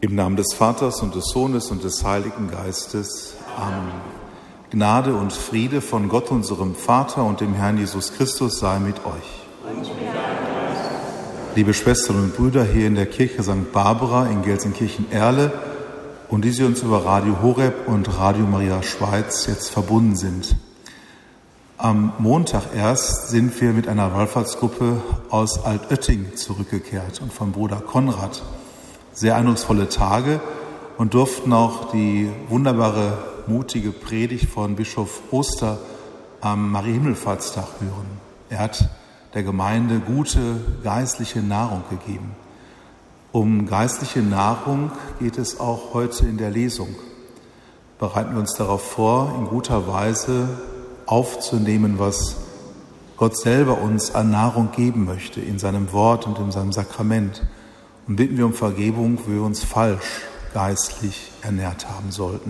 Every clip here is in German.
Im Namen des Vaters und des Sohnes und des Heiligen Geistes. Amen. Gnade und Friede von Gott, unserem Vater und dem Herrn Jesus Christus sei mit euch. Liebe Schwestern und Brüder hier in der Kirche St. Barbara in Gelsenkirchen-Erle und die Sie uns über Radio Horeb und Radio Maria Schweiz jetzt verbunden sind. Am Montag erst sind wir mit einer Wallfahrtsgruppe aus Altötting zurückgekehrt und vom Bruder Konrad. Sehr eindrucksvolle Tage und durften auch die wunderbare, mutige Predigt von Bischof Oster am Mariahimmelfahrtstag hören. Er hat der Gemeinde gute geistliche Nahrung gegeben. Um geistliche Nahrung geht es auch heute in der Lesung. Bereiten wir uns darauf vor, in guter Weise aufzunehmen, was Gott selber uns an Nahrung geben möchte, in seinem Wort und in seinem Sakrament. Und bitten wir um Vergebung, wo wir uns falsch geistlich ernährt haben sollten.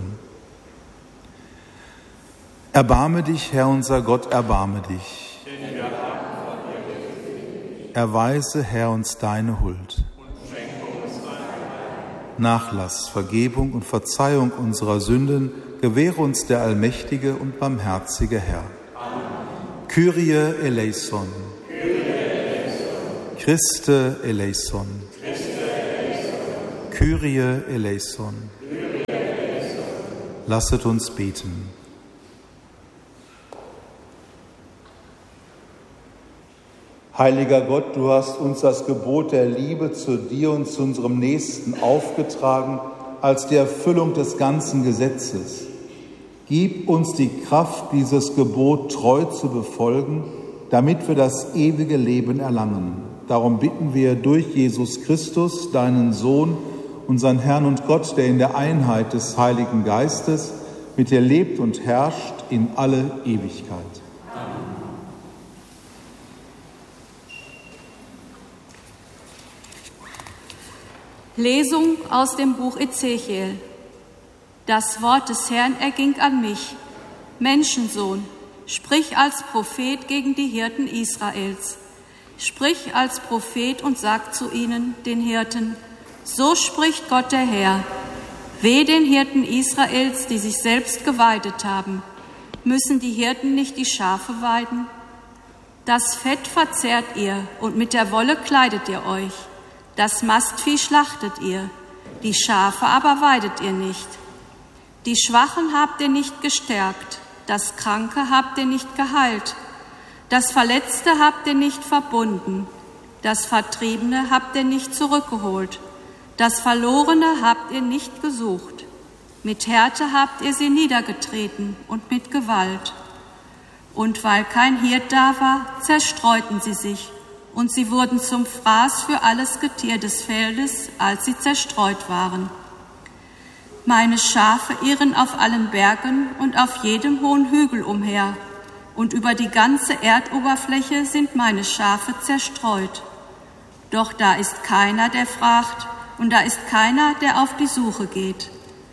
Erbarme dich, Herr unser Gott, erbarme dich. Erweise, Herr, uns deine Huld. Nachlass, Vergebung und Verzeihung unserer Sünden gewähre uns der allmächtige und barmherzige Herr. Kyrie eleison. Christe eleison. Kyrie eleison. Lasset uns beten. Heiliger Gott, du hast uns das Gebot der Liebe zu dir und zu unserem Nächsten aufgetragen als die Erfüllung des ganzen Gesetzes. Gib uns die Kraft, dieses Gebot treu zu befolgen, damit wir das ewige Leben erlangen. Darum bitten wir durch Jesus Christus, deinen Sohn, unseren Herrn und Gott, der in der Einheit des Heiligen Geistes mit dir lebt und herrscht in alle Ewigkeit. Amen. Lesung aus dem Buch Ezechiel. Das Wort des Herrn erging an mich. Menschensohn, sprich als Prophet gegen die Hirten Israels. Sprich als Prophet und sag zu ihnen, den Hirten, so spricht Gott der Herr. Weh den Hirten Israels, die sich selbst geweidet haben. Müssen die Hirten nicht die Schafe weiden? Das Fett verzehrt ihr und mit der Wolle kleidet ihr euch. Das Mastvieh schlachtet ihr, die Schafe aber weidet ihr nicht. Die Schwachen habt ihr nicht gestärkt, das Kranke habt ihr nicht geheilt. Das Verletzte habt ihr nicht verbunden, das Vertriebene habt ihr nicht zurückgeholt. Das Verlorene habt ihr nicht gesucht. Mit Härte habt ihr sie niedergetreten und mit Gewalt. Und weil kein Hirt da war, zerstreuten sie sich, und sie wurden zum Fraß für alles Getier des Feldes, als sie zerstreut waren. Meine Schafe irren auf allen Bergen und auf jedem hohen Hügel umher, und über die ganze Erdoberfläche sind meine Schafe zerstreut. Doch da ist keiner, der fragt, und da ist keiner, der auf die Suche geht.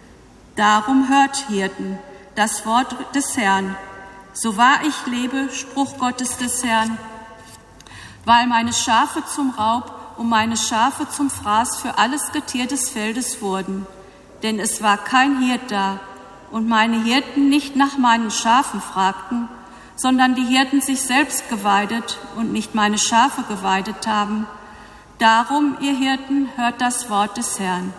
Darum hört, Hirten, das Wort des Herrn. So wahr ich lebe, Spruch Gottes des Herrn, weil meine Schafe zum Raub und meine Schafe zum Fraß für alles Getier des Feldes wurden. Denn es war kein Hirt da, und meine Hirten nicht nach meinen Schafen fragten, sondern die Hirten sich selbst geweidet und nicht meine Schafe geweidet haben. Darum, ihr Hirten, hört das Wort des Herrn.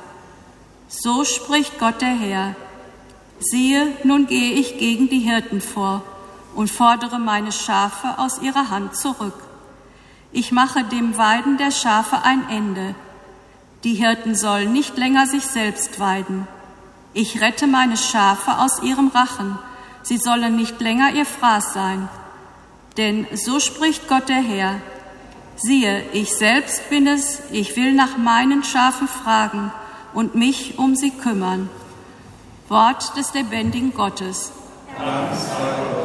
So spricht Gott der Herr. Siehe, nun gehe ich gegen die Hirten vor und fordere meine Schafe aus ihrer Hand zurück. Ich mache dem Weiden der Schafe ein Ende. Die Hirten sollen nicht länger sich selbst weiden. Ich rette meine Schafe aus ihrem Rachen. Sie sollen nicht länger ihr Fraß sein. Denn so spricht Gott der Herr. Siehe, ich selbst bin es, ich will nach meinen Schafen fragen und mich um sie kümmern. Wort des lebendigen Gottes. Dank sei Gott.